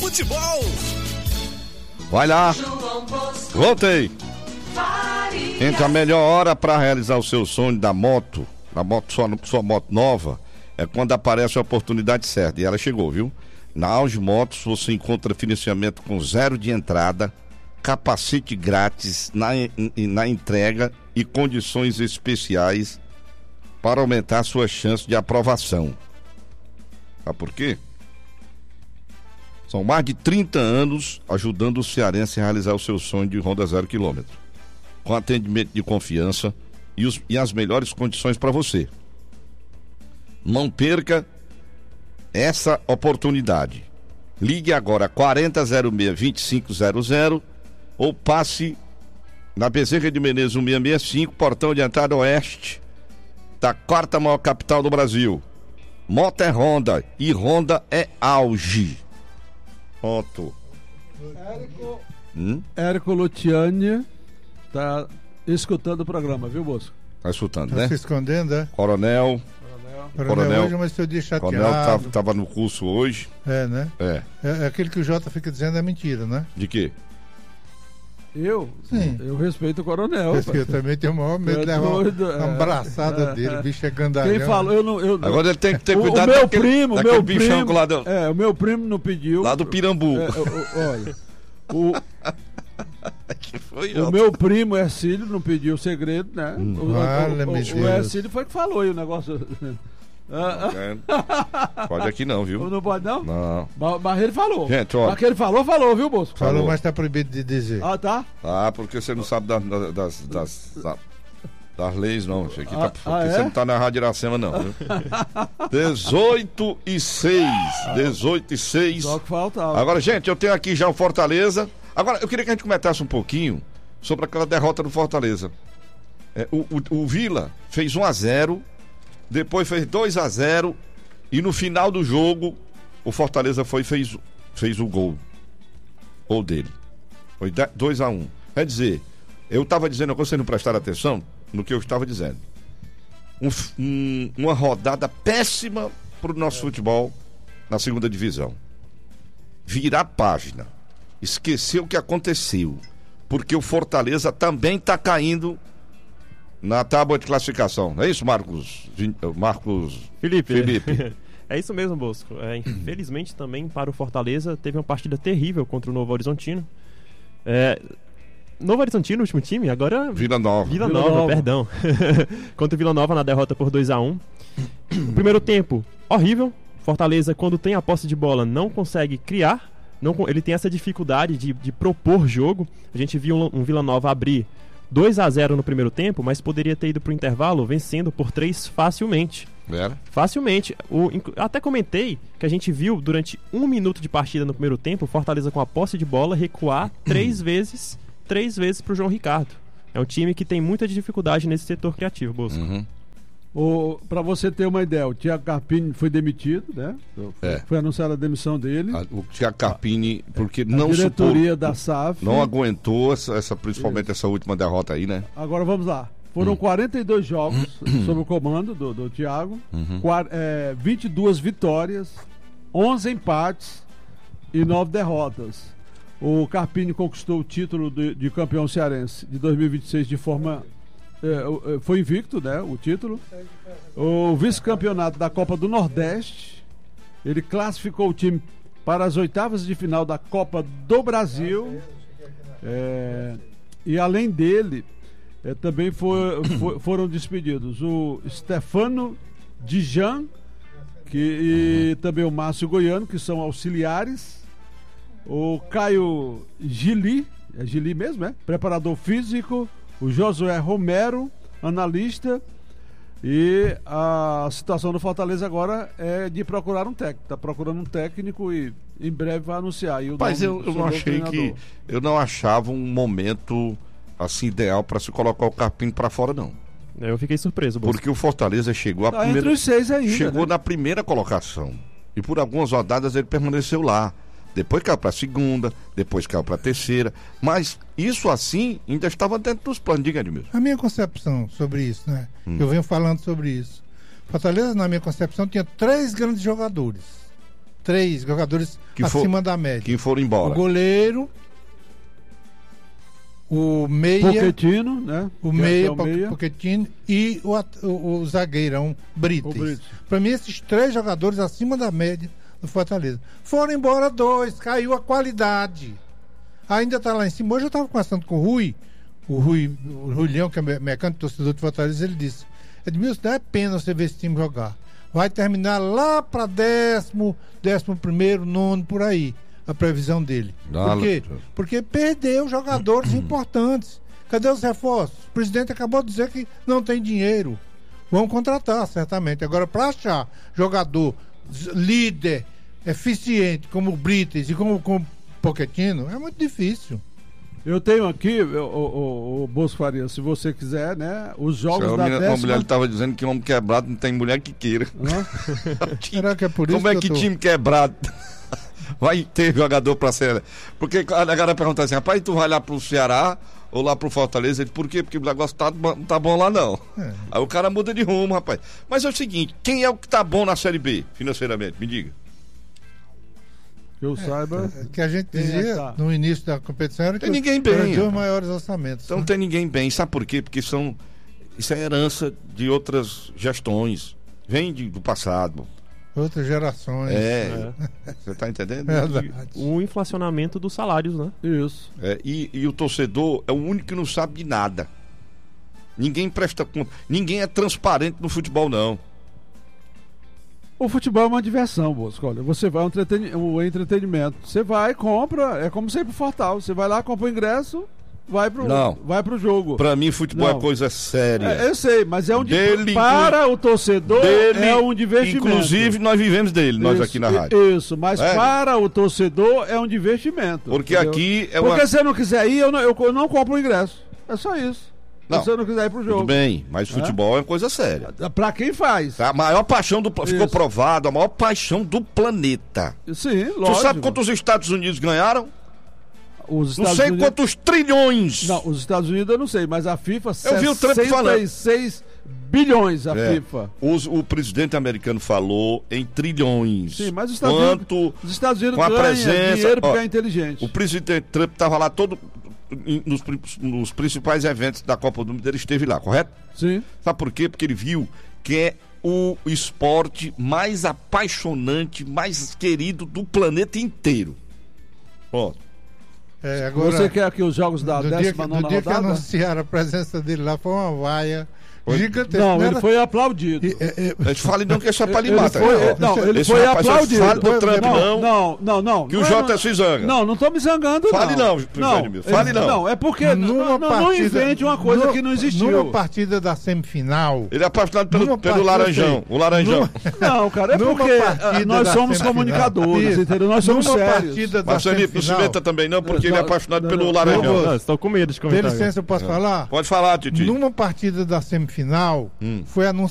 futebol. Vai lá. Voltei. Entre a melhor hora para realizar o seu sonho da moto, sua moto nova, é quando aparece a oportunidade certa. E ela chegou, viu? Na Auge Motos você encontra financiamento com 0 de entrada, capacete grátis na entrega e condições especiais para aumentar sua chance de aprovação. Sabe por quê? São mais de 30 anos ajudando o cearense a realizar o seu sonho de Honda 0 km. Com atendimento de confiança e as melhores condições para você. Não perca essa oportunidade. Ligue agora 4006-2500 ou passe na Bezerra de Menezes 1665, portão de entrada oeste da 4ª maior capital do Brasil. Moto é Honda e Honda é Auge. Moto. Érico Lutiani tá escutando o programa, viu, Bosco? Tá escutando, Tá né? se escondendo, é? Coronel Hoje, mas seu dia chateado. Coronel tava no curso hoje. É, né? É. É aquele que o Jota fica dizendo é mentira, né? De quê? Sim. Eu respeito o coronel. Eu também tenho o maior medo de levar uma abraçada dele, o bicho é gandalhão. Quem falou, Agora ele tem que ter cuidado o meu daquele primo, lá do... o meu primo não pediu. Lá do Pirambu. Olha, que foi, o meu primo Ercílio não pediu segredo, né? O Ercílio foi que falou aí o negócio. Pode aqui não, viu? Não pode não? Não. Mas ele falou. Gente, olha. Mas que ele falou, viu, Bosco? Falou, mas tá proibido de dizer. Ah, tá? Ah, porque você não sabe das leis, não. Porque é? você não tá na Rádio Iracema, não, viu? 18:06. Só que faltava. Agora, gente, eu tenho aqui já o Fortaleza. Agora, eu queria que a gente comentasse um pouquinho sobre aquela derrota do Fortaleza. O Vila fez 1-0, depois fez 2-0 e no final do jogo o Fortaleza fez o gol dele. Foi 2-1. Quer dizer, eu estava dizendo, vocês não prestaram atenção no que eu estava dizendo. Uma rodada péssima para o nosso futebol na 2ª divisão. Virar página. Esquecer o que aconteceu. Porque o Fortaleza também está caindo na tábua de classificação. Não é isso, Marcos Felipe? É isso mesmo, Bosco. Infelizmente também para o Fortaleza teve uma partida terrível contra o Novo Horizontino. Novo Horizontino, o último time, agora... Vila Nova, perdão. Contra o Vila Nova na derrota por 2-1. O primeiro tempo, horrível. Fortaleza, quando tem a posse de bola, não consegue criar. Ele tem essa dificuldade de propor jogo. A gente viu um Vila Nova abrir 2-0 no primeiro tempo, mas poderia ter ido para o intervalo vencendo por 3 facilmente. Facilmente. Até comentei que a gente viu durante 1 minuto de partida no primeiro tempo, o Fortaleza com a posse de bola recuar 3 vezes para o João Ricardo. É um time que tem muita dificuldade nesse setor criativo, Bosco. Para você ter uma ideia, o Thiago Carpini foi demitido, né? Foi anunciada a demissão dele. O Thiago Carpini, porque a não diretoria da SAF não aguentou principalmente essa última derrota aí, né? Agora vamos lá. Foram 42 jogos sob o comando do Thiago, 22 vitórias, 11 empates e 9 derrotas. O Carpini conquistou o título de campeão cearense de 2026 de forma... foi invicto, né, o título. O vice-campeonato da Copa do Nordeste, ele classificou o time para as 8ª de final da Copa do Brasil. E além dele, também foram despedidos o Stefano Dijan e também o Márcio Goiano, que são auxiliares, o Caio Gili, é Gili mesmo, preparador físico, o Josué Romero, analista, e a situação do Fortaleza agora é de procurar um técnico. Está procurando um técnico e em breve vai anunciar. Mas eu não achava um momento assim ideal para se colocar o Carpini para fora, não. Eu fiquei surpreso, Bosco. Porque o Fortaleza chegou entre os 6 ainda, chegou na primeira colocação e por algumas rodadas ele permaneceu lá. Depois caiu para a 2ª, depois caiu para a 3ª, mas isso assim ainda estava dentro dos planos. Diga, Edmilson. A minha concepção sobre isso, né? Eu venho falando sobre isso. Fortaleza, na minha concepção, tinha 3 grandes jogadores. 3 jogadores acima da média. Que foram embora. O goleiro, o meia, Pochettino, né? O meia, Pochettino e o zagueirão Brites. Para mim, esses 3 jogadores acima da média do Fortaleza. Foram embora 2, caiu a qualidade. Ainda está lá em cima. Hoje eu estava conversando com o Rui Leão, que é mecânico torcedor de Fortaleza, ele disse: Edmilson, não é pena você ver esse time jogar. Vai terminar lá para 11º, 9º, por aí, a previsão dele. Por quê? Porque perdeu jogadores importantes. Cadê os reforços? O presidente acabou de dizer que não tem dinheiro. Vão contratar, certamente. Agora, para achar jogador líder, eficiente, como o Brites e como o Pochettino, é muito difícil. Eu tenho aqui, o Bolso Faria, se você quiser, né? Os jogos da 10ª... Uma mulher estava dizendo que homem quebrado não tem mulher que queira. Será que é por isso? Como é que time quebrado vai ter jogador para ser... Porque a galera pergunta assim, rapaz, tu vai lá pro Ceará ou lá pro Fortaleza? Ele, por quê? Porque o negócio não tá bom lá, não. Aí o cara muda de rumo, rapaz. Mas é o seguinte, quem é o que tá bom na Série B, financeiramente? Me diga. Que eu saiba. Que a gente dizia no início da competição era que tem ninguém bem, os maiores orçamentos. Então não tem ninguém bem. Sabe por quê? Porque isso é herança de outras gestões. Vem do passado. Outras gerações. Você está entendendo? O inflacionamento dos salários, né? Isso. E o torcedor é o único que não sabe de nada. Ninguém presta conta. Ninguém é transparente no futebol, não. O futebol é uma diversão, Bosco. Olha, você vai um entretenimento. Você vai, compra, é como sempre Fortal. Você vai lá, compra o ingresso, vai pro jogo. Pra mim, futebol é coisa séria. Eu sei, mas é um para o torcedor é um divertimento. Inclusive, nós vivemos dele, nós aqui na rádio. Isso, mas para o torcedor é um divertimento. Porque entendeu? Aqui é Porque se você não quiser ir, eu não compro o ingresso. É só isso. Se você não quiser ir pro jogo. Tudo bem, mas futebol é coisa séria. Pra quem faz. A maior paixão ficou provado, a maior paixão do planeta. Sim, lógico. Tu sabe quantos os Estados Unidos ganharam? Não sei quantos trilhões. Não, os Estados Unidos eu não sei, mas a FIFA, eu vi o Trump falando. 66 bilhões a FIFA. O presidente americano falou em trilhões. Sim, mas os Estados Unidos ganham dinheiro porque é inteligente. O presidente Trump estava lá nos principais eventos da Copa do Mundo, ele esteve lá, correto? Sim. Sabe por quê? Porque ele viu que é o esporte mais apaixonante, mais querido do planeta inteiro. Ó. Agora, você quer que os jogos da 19ª rodada? No dia que anunciaram a presença dele lá, foi uma vaia gigantesca. Não, ele foi aplaudido. A gente fala não que é só pra limar, ele foi aplaudido. Fale do Trump, não. Que o Jota se zanga. Não tô me zangando, Fale não. Fale não. Não, é porque não invente uma coisa que não existiu. Numa partida da semifinal... Ele é apaixonado pelo Laranjão. O Laranjão. Não, cara, é porque nós somos comunicadores, entendeu? Nós somos sérios. Mas Felipe, não se meta também não, porque ele é apaixonado pelo Laranjão. Estou com medo de comentar. Dê licença, eu posso falar? Pode falar, Titi. Numa partida da semifinal, foi anunciado